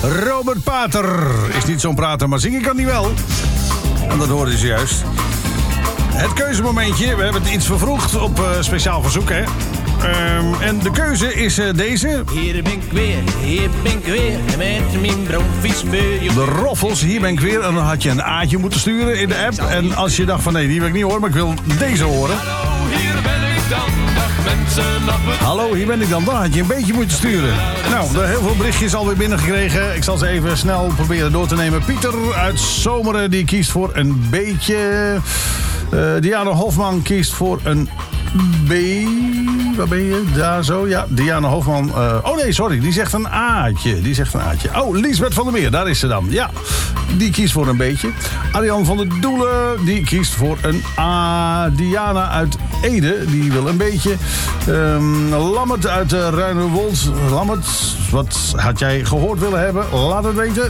Robert Pater is niet zo'n prater, maar zingen kan hij wel. En dat hoorde ze juist. Het keuzemomentje, we hebben het iets vervroegd op speciaal verzoek, hè. En de keuze is deze. Hier ben ik weer, met mijn bromfietsbeur. De Roffels, hier ben ik weer. En dan had je een A'tje moeten sturen in de app. En als je dacht van nee, die wil ik niet horen, maar ik wil deze horen. Hallo, hier ben ik dan, dag mensen, Hallo, hier ben ik dan. Dan had je een beetje moeten sturen. Nou, er heel veel berichtjes alweer binnengekregen. Ik zal ze even snel proberen door te nemen. Pieter uit Zomeren, die kiest voor een beetje. Diana Hofman kiest voor een B. Waar ben je? Daar zo, ja. Diana Hofman. Oh nee, sorry. Die zegt een A'tje. Oh, Liesbeth van der Meer. Daar is ze dan. Ja. Die kiest voor een beetje. Arjan van der Doelen. Die kiest voor een A. Diana uit Ede. Die wil een beetje. Lammert uit Ruinewold. Lammert, wat had jij gehoord willen hebben? Laat het weten.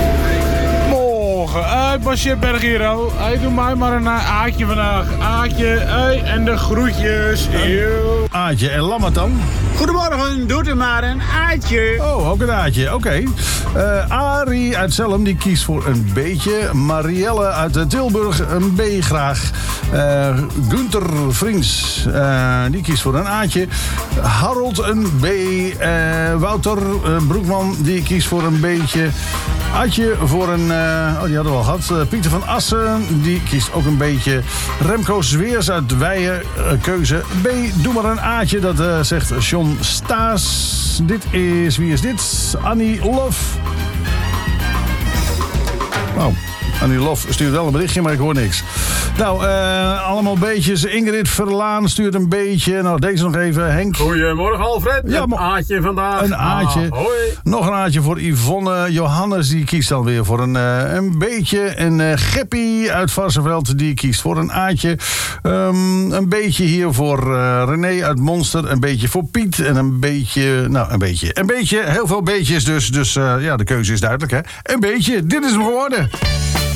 Uit Basje Bergero. Doe mij maar een Aatje vandaag. Aatje, en de groetjes. Aatje en Lammert dan? Goedemorgen, doet er maar een Aatje. Oh, ook een Aatje, oké. Arie uit Zelm, die kiest voor een beetje. Marielle uit Tilburg, een B graag. Gunther Vriends, die kiest voor een Aatje. Harold, een B. Wouter Broekman, die kiest voor een beetje. Adje voor een... die hadden we al gehad. Pieter van Assen, die kiest ook een beetje. Remco Zweers uit Weijen, keuze B. Doe maar een Aatje, dat zegt John Staes. Wie is dit? Annie Lof. Nou, Annie Lof stuurt wel een berichtje, maar ik hoor niks. Nou, allemaal beetjes. Ingrid Verlaan stuurt een beetje. Nou, deze nog even. Henk. Goedemorgen, Alfred. Ja, een Aatje vandaag. Een Aatje. Hoi. Nog een Aatje voor Yvonne. Johannes, die kiest dan weer voor een beetje. En Geppie uit Varsenveld, die kiest voor een Aatje. Een beetje hier voor René uit Monster. Een beetje voor Piet. En een beetje... Nou, een beetje. Een beetje. Heel veel beetjes dus. Dus ja, de keuze is duidelijk, hè. Een beetje. Dit is hem geworden.